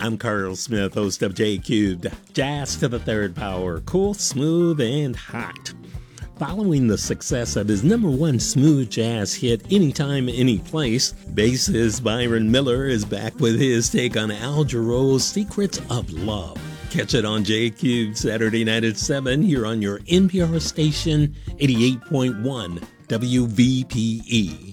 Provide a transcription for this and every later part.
I'm Carl Smith, host of J Cubed. Jazz to the third power, cool, smooth, and hot. Following the success of his #1 smooth jazz hit Anytime, Anyplace, bassist Byron Miller is back with his take on Al Jarreau's Secrets of Love. Catch it on J Cubed Saturday night at 7 here on your NPR station, 88.1 WVPE.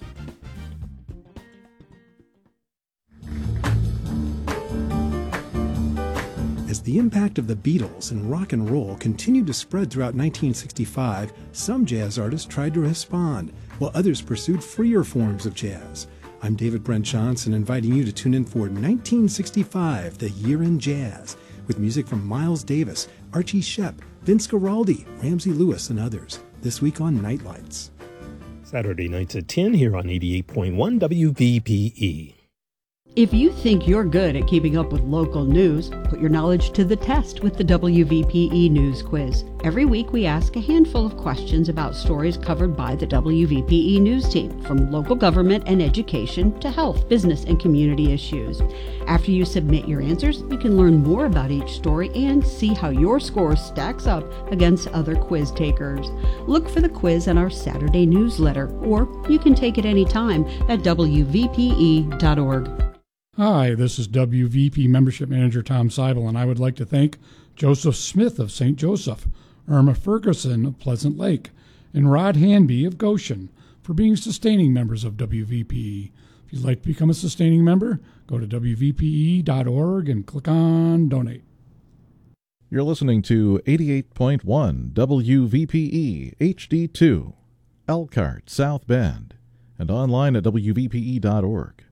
As the impact of the Beatles and rock and roll continued to spread throughout 1965, some jazz artists tried to respond, while others pursued freer forms of jazz. I'm David Brent Johnson, inviting you to tune in for 1965, The Year in Jazz, with music from Miles Davis, Archie Shepp, Vince Guaraldi, Ramsey Lewis, and others. This week on Nightlights. Saturday nights at 10 here on 88.1 WVPE. If you think you're good at keeping up with local news, put your knowledge to the test with the WVPE News Quiz. Every week we ask a handful of questions about stories covered by the WVPE News team, from local government and education to health, business, and community issues. After you submit your answers, you can learn more about each story and see how your score stacks up against other quiz takers. Look for the quiz in our Saturday newsletter, or you can take it anytime at WVPE.org. Hi, this is WVP Membership Manager Tom Seibel, and I would like to thank Joseph Smith of St. Joseph, Irma Ferguson of Pleasant Lake, and Rod Hanby of Goshen for being sustaining members of WVPE. If you'd like to become a sustaining member, go to WVPE.org and click on Donate. You're listening to 88.1 WVPE HD2, Elkhart, South Bend, and online at WVPE.org.